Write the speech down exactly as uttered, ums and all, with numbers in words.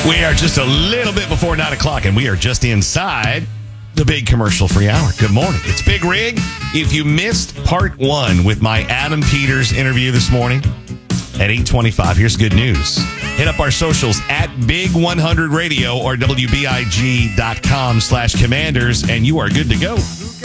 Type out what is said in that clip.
We are just a little bit before nine o'clock, and we are just inside the big commercial-free hour. Good morning. It's Big Rig. If you missed part one with my Adam Peters interview this morning at eight twenty-five, here's good news. Hit up our socials at Big one hundred Radio or W B I G dot com slash commanders, and you are good to go.